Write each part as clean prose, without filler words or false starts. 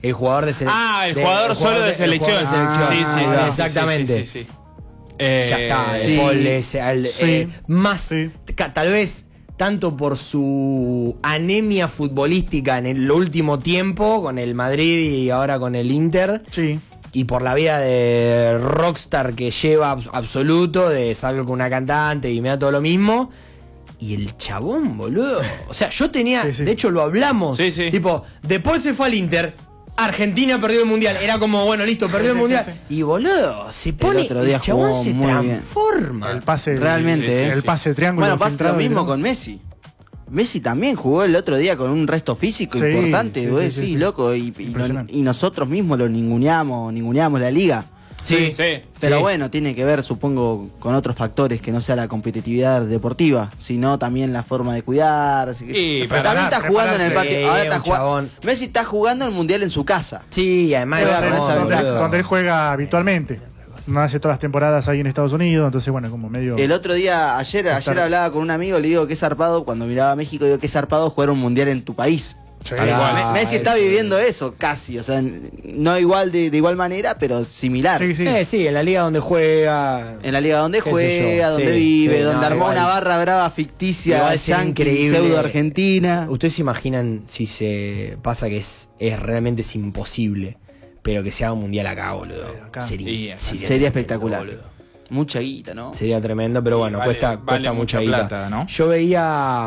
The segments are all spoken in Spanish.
el jugador de selección. Ah, el jugador solo de selección. Sí, exactamente. Sí. Ya está, sí. Paul es más, Sí. tal vez tanto por su anemia futbolística en el último tiempo con el Madrid y ahora con el Inter, Sí. y por la vida de rockstar que lleva absoluto, de salgo con una cantante y me da todo lo mismo. Y el chabón, boludo. O sea, yo tenía, Sí. de hecho lo hablamos, Sí. tipo, después se fue al Inter, Argentina perdió el mundial. Era como, bueno, listo, perdió el mundial. sí. Y boludo, se pone, otro día el chabón jugó se muy bien. transforma. El pase. Realmente, sí, El pase de triángulo. Bueno, pasa lo filtrado, mismo ¿no? con Messi. Messi también jugó el otro día con un resto físico Sí, importante, sí, vos sí, decís, sí. loco, Impresionante. y nosotros mismos lo ninguneamos la liga. Sí. Pero Sí. bueno, tiene que ver, supongo, con otros factores que no sea la competitividad deportiva, sino también la forma de cuidarse. Y para también ganar, está jugando en el prepararse. patio. Ahora Sí, está un chabón. Messi está jugando el mundial en su casa. Sí, y además Juega con esa ventaja. Donde él juega habitualmente. No hace todas las temporadas ahí en Estados Unidos, entonces bueno, como medio... El otro día, ayer hablaba con un amigo, le digo que es zarpado, cuando miraba a México, digo que es zarpado jugar un mundial en tu país. Sí. Pará. Messi está sí. viviendo eso casi, o sea, no igual de igual manera, pero similar. Sí. Sí, en la liga donde juega. En la liga donde Qué sé juega, yo. donde Sí, vive, sí, donde no, armó igual. una barra brava ficticia, Igual sería yankee, increíble. pseudo argentina. Ustedes se imaginan si se pasa que es realmente es imposible, pero que se haga un mundial acá, boludo. Acá. Sería Sería espectacular. boludo. Mucha guita, ¿no? Sería tremendo, pero bueno, vale- cuesta vale mucha mucha guita. plata, ¿no? Yo veía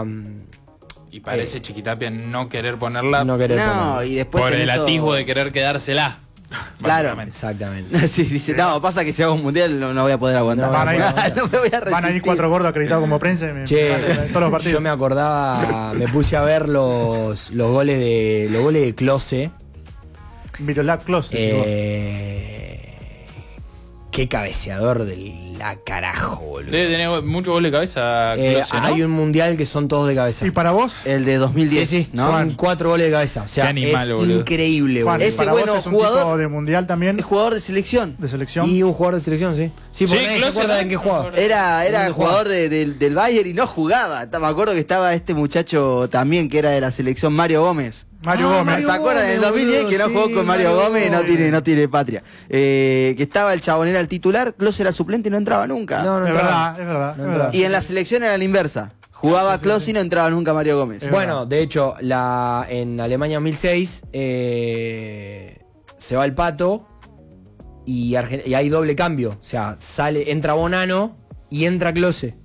Y parece Chiquitapia no querer ponerla no querer No, poner. y después por el tenés todo- atisbo de querer quedársela. Claro. básicamente. Exactamente. Sí, dice, no, pasa que si hago un mundial no voy a poder aguantar. No, van a ir- no me voy a resistir. Van a ir 4 gordos acreditados como prensa en Che, todos los partidos. yo me acordaba, me puse a ver los goles de Klose. Miroslav Klose. Qué cabeceador de la carajo, boludo. Debe tener mucho gol de cabeza. Klose, ¿no? Hay un mundial que son todos de cabeza. ¿Y para vos? El de 2010, Sí, ¿no? son 4 goles de cabeza. O sea, Qué animal, es boludo. increíble, Juan, boludo. Ese, para bueno, vos es un jugador- tipo de mundial también, Es jugador de selección. de selección. Y un jugador de selección, sí. Sí, porque Sí, nadie se Klose acuerda no- en qué jugaba. Era ¿Dónde jugador del Bayern y no jugaba. Me acuerdo que estaba este muchacho también que era de la selección, Mario Gómez. Mario Gómez. Mario ¿Se acuerdan? En el Gómez, 2010 que no boludo, jugó sí, con Mario Mario Gómez, Gómez. no tiene patria. Que estaba el chabón, era el titular, Klose era suplente y no entraba nunca. No, no Es entraba. verdad, es verdad. No es verdad. Y en la selección era la inversa. Jugaba Klose y no entraba nunca Mario Gómez. Es Bueno, verdad. de hecho, en Alemania 2006 se va el Pato y hay doble cambio. O sea, entra Bonano y entra Klose.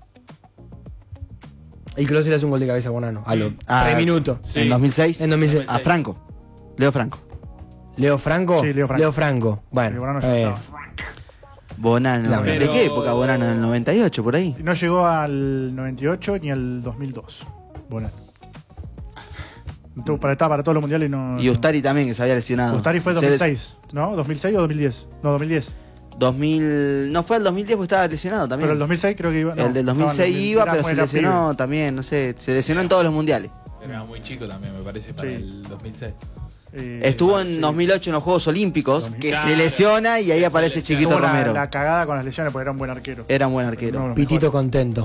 Y Klose le hace un gol de cabeza a Bonano a los 3 minutos. Sí. En 2006. En 2006. A Franco. Leo Franco. ¿Leo Franco? Sí, Leo Franco. Bueno, Sí, Bonano está bien. ya estaba. Bonano. Claro. ¿De qué época Bonano? ¿Del 98 por ahí? No llegó al 98 ni al 2002. Bonano. Estaba para todos los mundiales y no. Y Ustari también, que se había lesionado. Ustari fue Se 2006, ¿no? ¿2006 o 2010? No, 2010. 2000, no fue el 2010 porque estaba lesionado también. Pero el 2006 creo que iba. no, el del estaba en 2006 iba, era- pero se era lesionó pibe. también, no sé, se lesionó en todos los mundiales. Era muy chico también, me parece, para Sí. el 2006. Estuvo en sí. 2008 en los Juegos Olímpicos, que Claro. se lesiona y ahí aparece lesiona. Chiquito Tuvo Romero. la cagada con las lesiones porque era un buen arquero. Era un buen arquero. No, Pitito mejor. contento.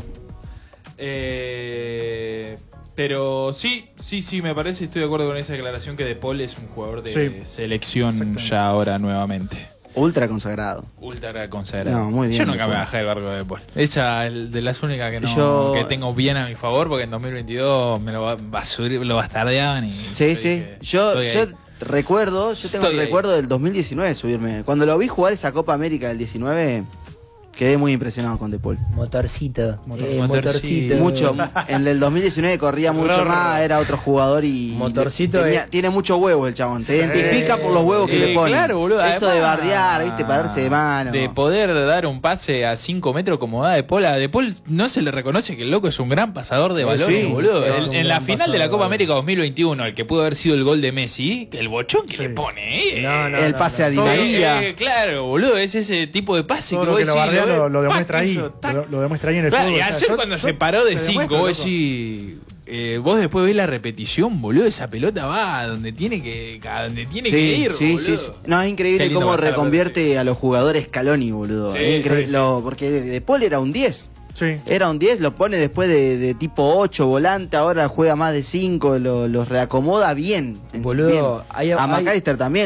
Pero sí, me parece, estoy de acuerdo con esa declaración que De Paul es un jugador de Sí. selección Exactamente. ya ahora nuevamente. Ultra consagrado. Ultra consagrado. No, muy bien, Yo nunca De me Paul. bajé del barco de De Paul. Esa es de las únicas que, Yo- que tengo bien a mi favor, porque en 2022 me lo lo bastardeaban y... Sí, yo sí. dije, Yo estoy ahí. recuerdo, yo tengo Estoy el ahí. recuerdo del 2019 subirme. Cuando lo vi jugar esa Copa América del 19, quedé muy impresionado con De Paul. Motorcito. Motorcito. Mucho. En el 2019 corría mucho más, era otro jugador y. Motorcito tiene mucho huevo el chabón. Te identifica por los huevos que le pone. Claro, boludo. Eso de además, bardear, viste, pararse de mano. De poder dar un pase a 5 metros como da De Paul. A De Paul no se le reconoce que el loco es un gran pasador de balones, sí, boludo. es En un la gran final de la pasador Copa de América 2021, el que pudo haber sido el gol de Messi, el bochón que Sí. le pone, No, no, el pase a Di María. claro, boludo, es ese tipo de pase Todo que lo vos que lo decís, bardea ves, lo demuestra tac, ahí. eso, tac. Lo demuestra ahí en el Claro, fútbol. y O sea, ayer yo- cuando yo- se paró de te 5, demuestro, vos loco. decís, vos después ves la repetición, boludo, esa pelota va a donde tiene que, que Sí, ir, sí, boludo. sí. No, es Qué increíble lindo cómo pasar, reconvierte a los jugadores Scaloni, boludo. Sí, Es increíble, sí, sí. porque De Paul era un 10. Sí. Era un 10, lo pone después de tipo 8 volante, ahora juega más de 5, los reacomoda bien. Boludo, bien. A McAllister también.